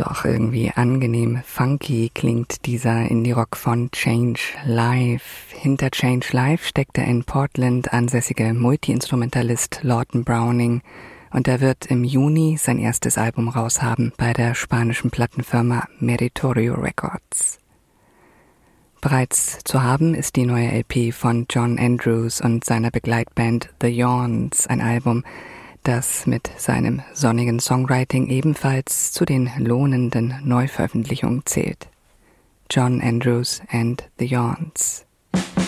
doch irgendwie angenehm funky klingt dieser Indie-Rock von Change Life. Hinter Change Life steckt der in Portland ansässige Multi-Instrumentalist Lawton Browning und er wird im Juni sein erstes Album raushaben bei der spanischen Plattenfirma Meritorio Records. Bereits zu haben ist die neue LP von John Andrews und seiner Begleitband The Yawns, ein Album, das mit seinem sonnigen Songwriting ebenfalls zu den lohnenden Neuveröffentlichungen zählt. John Andrews and The Yawns.